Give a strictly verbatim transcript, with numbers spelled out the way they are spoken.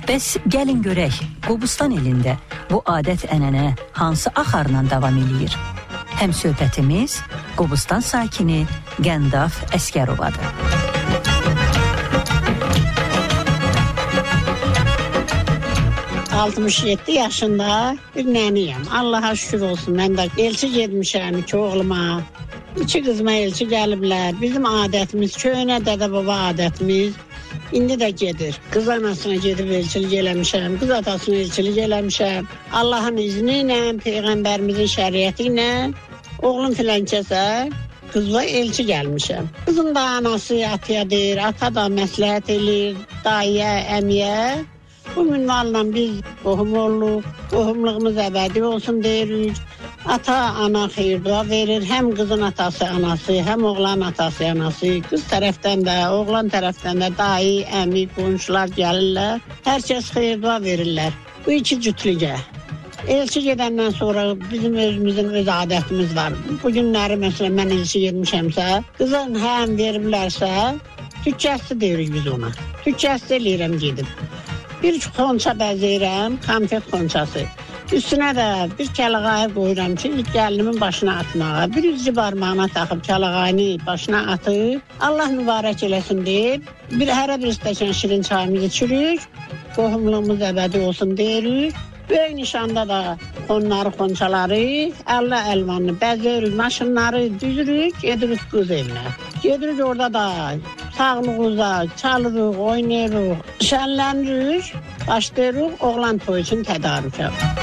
Bəs gəlin görək, Qobustan elində bu adət-ənənə hansı axarla davam eləyir? Həm söhbətimiz Qobustan sakini Qəndaf Əskərovadır. altmış yeddi yaşında bir nəniyəm. Allaha şükür olsun. Mən də elçi getmişəm iki oğluma. İki qızıma elçi gəliblər. Bizim adətimiz, köhnə dədə-baba adətimiz indi də gedir. Qız anasına gedib elçilik eləmişəm, qız atasına elçilik eləmişəm. Allahın izni ilə, Peyğəmbərimizin şəriəti ilə oğlum filankəsə qızla elçi gəlmişəm. Qızım da anası ataya deyir, ata da məsləhət eləyir, dayıya, əmiyə. Bu minvalla biz qohum oluq, qohumluğumuz əbədi olsun deyirik. Ata, ana xeyir-dua verir. Həm qızın atası, anası, həm oğlan atası, anası. Qız tərəfdən də, oğlan tərəfdən də dayı, əmi, qonşular gəlirlər. Hər kəs xeyir-dua verirlər. Bu iki cütlügə. Elçi gedəndən sonra bizim özümüzün öz adətimiz var. Bu günləri məsələn mən elçi getmişəmsə, qızın həm veriblərsə, tükkəsti deyirik biz ona. Tükkəsti eləyirəm gedib. Bir xonça bəzəyirəm, konfet xonçası. Üstünə də bir kəlağayı qoyuram ki, ilk gəlinimin başına atmağa. Bir üzcü barmağına taxıb kəlağayını başına atıb, Allah mübarək eləsin deyib, bir hərə bir stəkan şirin çayımızı içirik, qohumluğumuz əbədi olsun deyirik. Böyük nişanda da xonları, xonçaları, əllə əlvanını bəzəyirik, maşınları düzürük, gedirik qız evinə. Gedirik orada da sağlığımıza çalırıq, oynayırıq, şənlənirik, başlayırıq oğlan toyu üçün tədarükə.